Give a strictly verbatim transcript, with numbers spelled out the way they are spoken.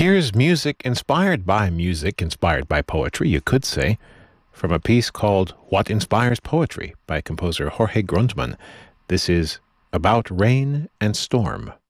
Here's music inspired by music, inspired by poetry, you could say, from a piece called What Inspires Poetry by composer Jorge Grundmann. This is About Rain and Storm.